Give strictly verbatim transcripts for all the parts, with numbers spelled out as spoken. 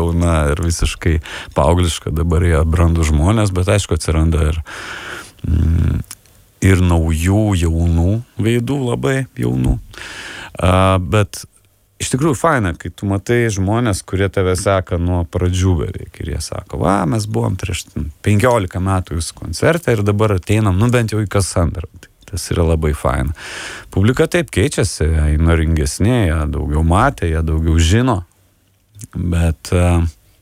jauna ir visiškai paaugliška, dabar jie brandų žmonės, bet aišku atsiranda ir, mm, ir naujų jaunų veidų, labai jaunų. Uh, bet iš tikrųjų faina, kai tu matai žmonės, kurie tave seka nuo pradžių beveik ir jie sako, va, mes buvom prieš penkiolika metų jūsų koncerte ir dabar ateinam, nu bent jau į kas antrą. Tas yra labai faina. Publika taip keičiasi, jie noringesnė, jie daugiau matė, jie daugiau žino, bet uh,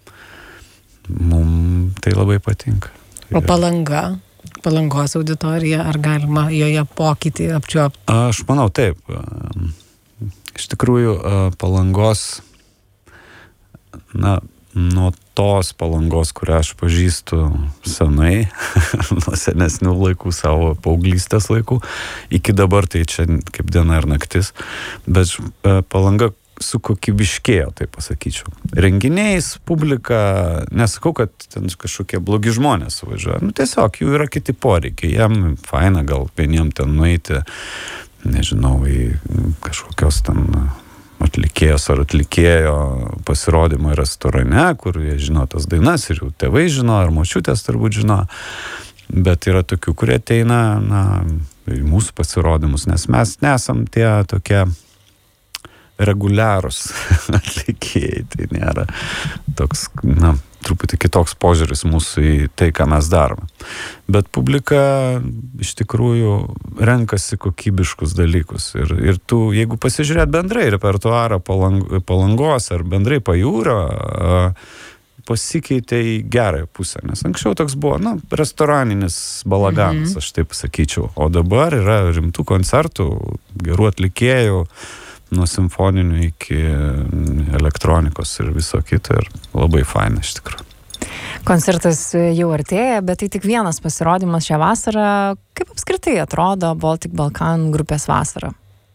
mums tai labai patinka. O Palanga, Palangos auditorija, ar galima joje pokytį apčiuopti? Aš manau taip. Iš tikrųjų, Palangos, na, nuo tos Palangos, kurią aš pažįstu senai, nuo senesnių laikų, savo paauglystės laikų, iki dabar tai čia kaip diena ir naktis, bet Palanga sukokybiškėjo, tai pasakyčiau. Renginiais, publika, nesakau, kad ten kažkokie blogi žmonės važiuoja, nu tiesiog jų yra kiti poreikiai, jiem faina gal vieniem ten nueiti, nežinau, į kažkokios ten atlikėjos ar atlikėjo pasirodymą restorane, kur jie žino tas dainas ir jų tėvai žino, ar močiutės turbūt žino, bet yra tokių, kurie ateina, na, į mūsų pasirodymus, nes mes nesam tie tokie reguliarūs atlikėjai, tai nėra toks, na, truputį kitoks požiūris mūsų į tai, ką mes darome. Bet publika iš tikrųjų renkasi kokybiškus dalykus. Ir, ir tu, jeigu pasižiūrėt bendrai repertuarą palang, Palangos ar bendrai Pajūrio, pasikeitė į gerąją pusę. Nes anksčiau toks buvo, na, restoraninis balaganas, mhm. aš taip sakyčiau. O dabar yra rimtų koncertų, gerų atlikėjų, nuo simfoninių iki elektronikos ir viso kito, ir labai faina iš tikrųjų. Koncertas jau artėja, bet tai tik vienas pasirodymas šią vasarą. Kaip apskritai atrodo Baltic Balkan grupės vasara?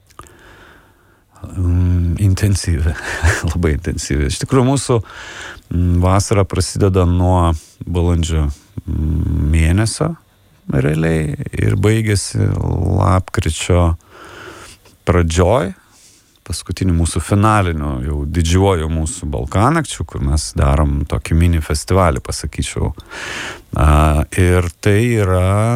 Um, intensyvi, labai intensyvi. Iš tikrųjų mūsų vasara prasideda nuo balandžio mėnesio realiai ir baigėsi lapkričio pradžioj, paskutinių mūsų finalinių, jau didžiuoju mūsų Balkanakčių, kur mes darom tokį mini festivalį, pasakyčiau. A, ir tai yra,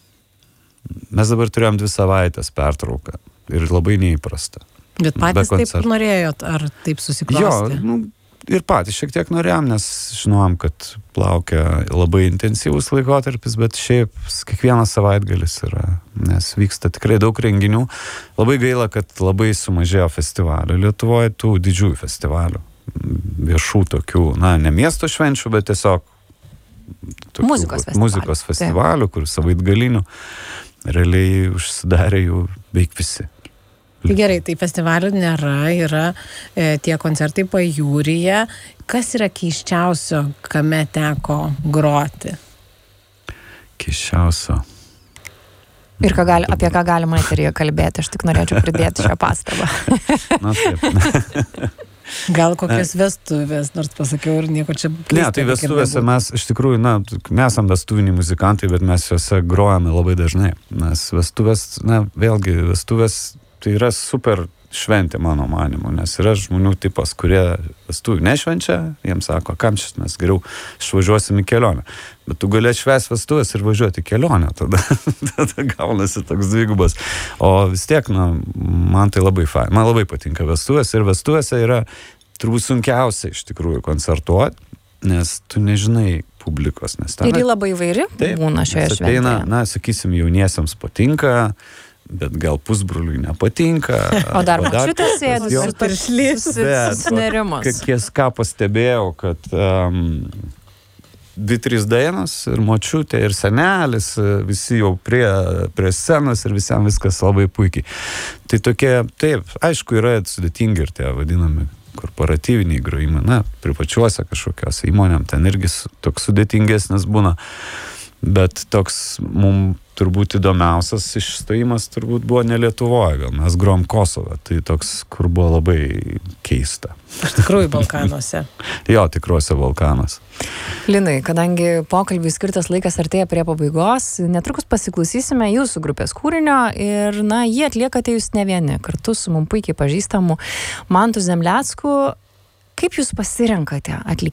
mes dabar turėjom dvi savaitės pertrauką ir labai neįprasta. Bet patys Be taip norėjot, ar taip susiklostė? Jo, nu, ir patys šiek tiek norėjom, nes žinom, kad laukia labai intensyvus laikotarpis, bet šiaip kiekvienas savaitgalis yra, nes vyksta tikrai daug renginių. Labai gaila, kad labai sumažėjo festivalių. Lietuvoje tų didžiųjų festivalių, viešų tokių, na, ne miesto švenčių, bet tiesiog tokių, muzikos festivalių, muzikos festivalių kur savaitgalinių realiai užsidarė jų beveik visi. Tai gerai, tai festivalių nėra, yra e, tie koncertai Pajūryje. Kas yra keisčiausio, kame teko groti? Keisčiausio. Ir ką gali, apie ką galima eteryje kalbėti, aš tik norėčiau pridėti šią pastabą. Na, taip. Gal kokios vestuvės, nors pasakiau ir nieko čia keista. Ne, tai vestuvėse mes iš tikrųjų, na, nesam vestuviniai muzikantai, bet mes juose grojame labai dažnai. Nes vestuvės, na, vėlgi, vestuvės tai yra super šventė mano manymu, nes yra žmonių tipas, kurie vestuvių nešvenčia, jiems sako, kam šis mes geriau išvažiuosim į kelionę. Bet tu gali atšvęsti vestuvės ir važiuoti į kelionę, tada, tada gaunasi toks dvigubas. O vis tiek, na, man tai labai fain, man labai patinka vestuvės ir vestuvėse yra turbūt sunkiausia iš tikrųjų koncertuoti, nes tu nežinai publikos. Nes ten, ir ji labai įvairi būna šioje šventėje. Ateina, na, sakysim, jauniesiams patinka, bet gal pusbroliui nepatinka. O dar močiutės sėdus ir piršlys sunerimas. Ką pastebėjau, kad um, dvi, trys dainos ir močiutė, ir senelis, visi jau prie, prie scenos ir visiems viskas labai puikiai. Tai tokie, taip, aišku, yra sudėtingi ir tie vadinami korporatyviniai grojimai, na, privačiuose kažkokios įmonėm, ten irgi toks sudėtingesnis būna. Bet toks mums turbūt įdomiausias išstojimas turbūt buvo ne Lietuvoje, gal mes grojom Kosove, tai toks, kur buvo labai keista. Iš tikrųjų Balkanuose. Jo, tikruose Balkanuose. Linai, kadangi pokalbiui skirtas laikas artėja prie pabaigos, netrukus pasiklausysime jūsų grupės kūrinio ir, na, jį atliekate jūs ne vieni, kartu su mums puikiai pažįstamu Mantu Zemlecku. Kaip jūs pasirenkate atlikėjus?